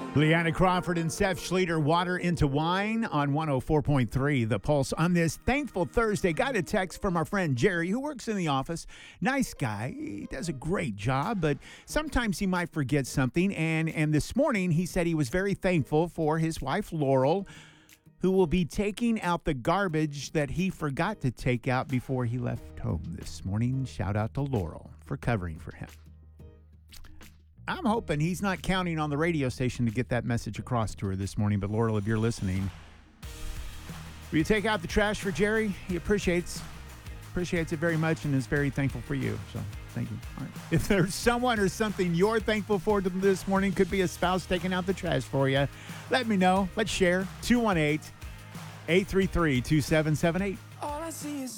Leanna Crawford and Seth Schleter, Water into Wine on 104.3 The Pulse. On this thankful Thursday, got a text from our friend Jerry, who works in the office. Nice guy. He does a great job, but sometimes he might forget something. And this morning, he said he was very thankful for his wife, Laurel, who will be taking out the garbage that he forgot to take out before he left home this morning. Shout out to Laurel for covering for him. I'm hoping he's not counting on the radio station to get that message across to her this morning. But Laurel, if you're listening, will you take out the trash for Jerry? He appreciates it very much and is very thankful for you. So thank you. All right. If there's someone or something you're thankful for this morning, could be a spouse taking out the trash for you, let me know. Let's share. 218-833-2778. All I see is